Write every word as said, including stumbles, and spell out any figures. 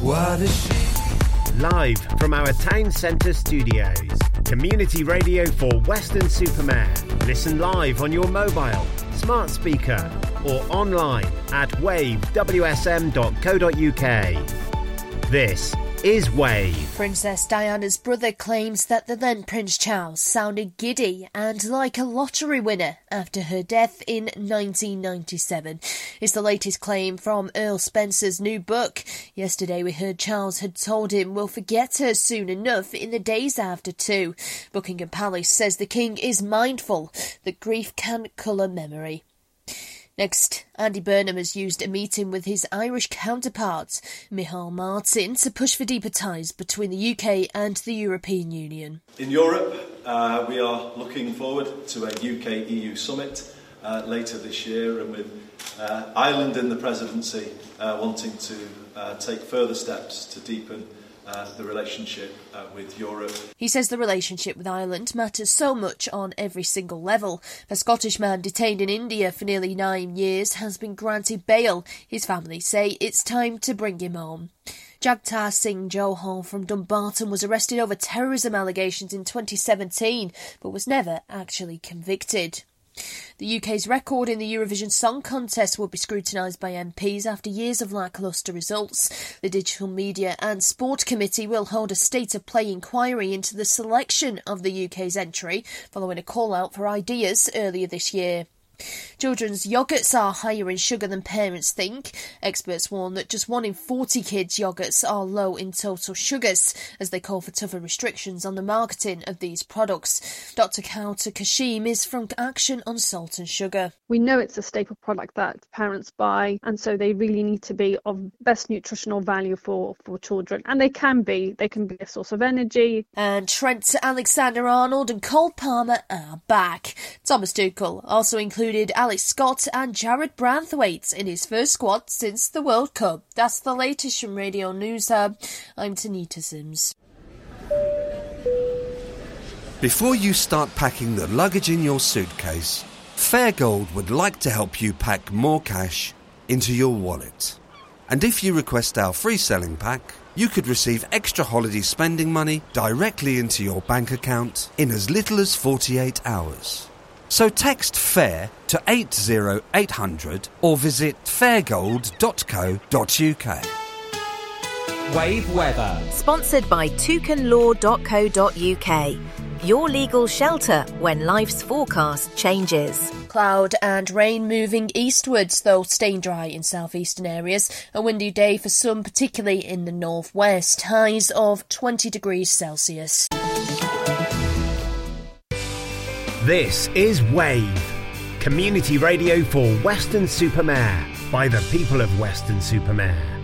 What a shame. Live from our town centre studios. Community radio for Weston-super-Mare. Listen live on your mobile, smart speaker or online at wave w s m dot co dot u k. This is Wave. Princess Diana's brother claims that the then Prince Charles sounded giddy and like a lottery winner after her death in nineteen ninety-seven. It's the latest claim from Earl Spencer's new book. Yesterday we heard Charles had told him we'll forget her soon enough in the days after too. Buckingham Palace says the King is mindful that grief can colour memory. Next, Andy Burnham has used a meeting with his Irish counterpart, Micheál Martin, to push for deeper ties between the U K and the European Union. In Europe, uh, we are looking forward to a U K E U summit uh, later this year, and with uh, Ireland in the presidency uh, wanting to uh, take further steps to deepen Uh, the relationship uh, with Europe. He says the relationship with Ireland matters so much on every single level. A Scottish man detained in India for nearly nine years has been granted bail. His family say it's time to bring him home. Jagtar Singh Johal from Dumbarton was arrested over terrorism allegations in twenty seventeen, but was never actually convicted. The U K's record in the Eurovision Song Contest will be scrutinised by M Ps after years of lacklustre results. The Digital Media and Sport Committee will hold a state of play inquiry into the selection of the U K's entry, following a call-out for ideas earlier this year. Children's yoghurts are higher in sugar than parents think. Experts warn that just one in forty kids' yoghurts are low in total sugars, as they call for tougher restrictions on the marketing of these products. Doctor Kauta Kashim is from Action on Salt and Sugar. We know it's a staple product that parents buy, and so they really need to be of best nutritional value for, for children. And they can be. They can be a source of energy. And Trent Alexander-Arnold and Cole Palmer are back. Thomas Tuchel also included Alex Scott and Jared Branthwaite in his first squad since the World Cup. That's the latest from Radio News Hub. I'm Tanita Sims. Before you start packing the luggage in your suitcase, Fairgold would like to help you pack more cash into your wallet. And if you request our free selling pack, you could receive extra holiday spending money directly into your bank account in as little as forty-eight hours. So text FAIR to eight zero eight hundred or visit fairgold dot co dot u k. Wave Weather. Sponsored by toucan law dot co dot u k. Your legal shelter when life's forecast changes. Cloud and rain moving eastwards, though staying dry in southeastern areas. A windy day for some, particularly in the northwest. Highs of twenty degrees Celsius. This is Wave, community radio for Weston-super-Mare by the people of Weston-super-Mare.